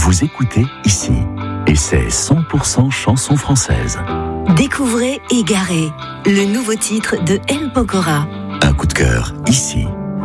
Vous écoutez ici. Et c'est 100% chanson française. Découvrez Égaré, le nouveau titre de M. Pokora. Un coup de cœur ici.